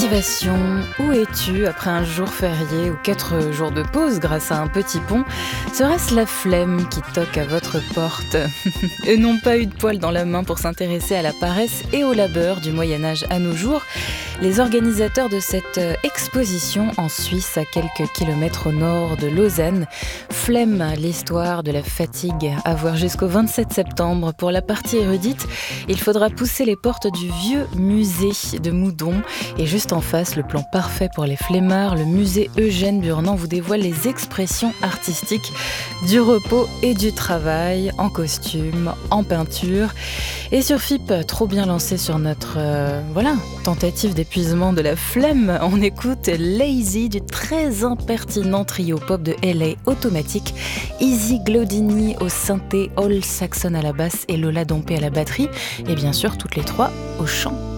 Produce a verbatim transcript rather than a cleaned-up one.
motivation, où es-tu après un jour férié ou quatre jours de pause grâce à un petit pont? Serait-ce la flemme qui toque à votre porte? Eux n'ont pas eu de poil dans la main pour s'intéresser à la paresse et au labeur du Moyen-Âge à nos jours. Les organisateurs de cette exposition en Suisse, à quelques kilomètres au nord de Lausanne, Flemme, l'histoire de la fatigue, à voir jusqu'au vingt-sept septembre. Pour la partie érudite, il faudra pousser les portes du vieux musée de Moudon. Et juste en face, le plan parfait pour les flemmards, le musée Eugène Burnand vous dévoile les expressions artistiques du repos et du travail, en costume, en peinture. Et sur F I P, trop bien lancé sur notre euh, voilà, tentative d'épuisement de la flemme, on écoute Lazy du très impertinent trio pop de L A Automatic, Izzy Glodini au synthé, All Saxon à la basse et Lola Dompé à la batterie, et bien sûr toutes les trois au chant.